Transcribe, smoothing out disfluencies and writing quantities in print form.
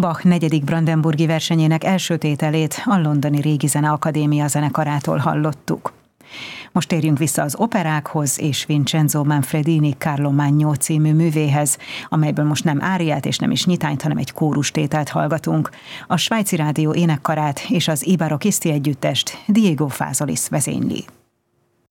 Bach 4. brandenburgi versenyének első tételét a Londoni Régi Zeneakadémia zenekarától hallottuk. Most térjünk vissza az operákhoz és Vincenzo Manfredini Carlo Magno című művéhez, amelyből most nem áriát és nem is nyitányt, hanem egy kórustételt hallgatunk. A Svájci Rádió énekkarát és az I Barocchisti együttest Diego Fázolis vezényli.